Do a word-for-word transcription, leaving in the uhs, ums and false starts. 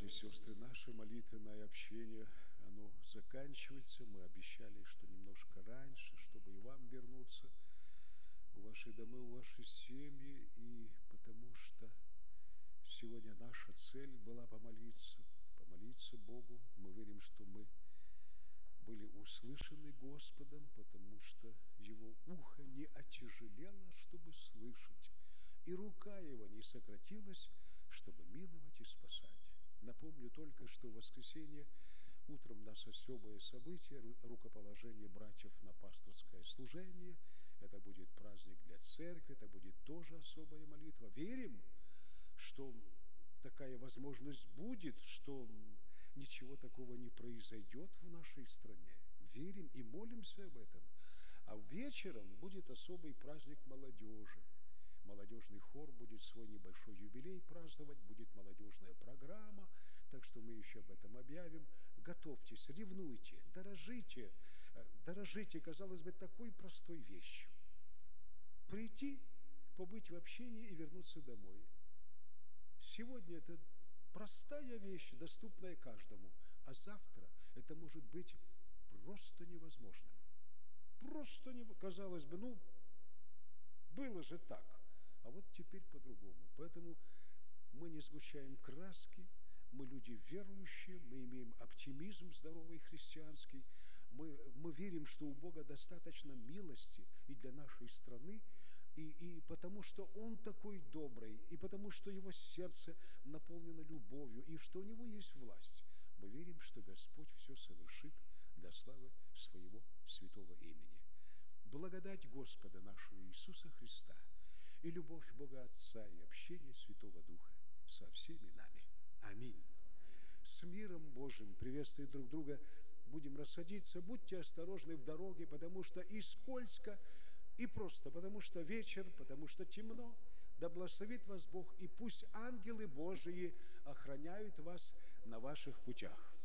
и сестры, наше молитвенное общение, оно заканчивается. Мы обещали, что немножко раньше, чтобы и вам вернуться в ваши дома, в ваши семьи. И потому что сегодня наша цель была помолиться, помолиться Богу. Мы верим, что мы были услышаны Господом, потому что Его ухо не отяжелело, чтобы слышать, и рука Его не сократилась, чтобы миловать и спасать. Напомню только, что в воскресенье утром у нас особое событие, рукоположение братьев на пасторское служение. Это будет праздник для церкви, это будет тоже особая молитва. Верим, что такая возможность будет, что ничего такого не произойдет в нашей стране. Верим и молимся об этом. А вечером будет особый праздник молодежи. Молодежный хор будет свой небольшой юбилей праздновать, будет молодежная программа, так что мы еще об этом объявим. Готовьтесь, ревнуйте, дорожите, дорожите, казалось бы, такой простой вещью. Прийти, побыть в общении и вернуться домой. Сегодня это простая вещь, доступная каждому, а завтра это может быть просто невозможным. Просто, не, казалось бы, ну, было же так, а вот теперь по-другому. Поэтому мы не сгущаем краски, мы люди верующие, мы имеем оптимизм здоровый христианский, мы, мы верим, что у Бога достаточно милости и для нашей страны, и, и потому что Он такой добрый, и потому что Его сердце наполнено любовью, и что у Него есть власть. Мы верим, что Господь все совершит для славы Своего святого имени. Благодать Господа нашего Иисуса Христа и любовь Бога Отца и общение Святого Духа со всеми нами. Аминь. С миром Божьим приветствуем друг друга. Будем рассадиться. Будьте осторожны в дороге, потому что и скользко, и просто, потому что вечер, потому что темно. Да благословит вас Бог, и пусть ангелы Божии охраняют вас на ваших путях.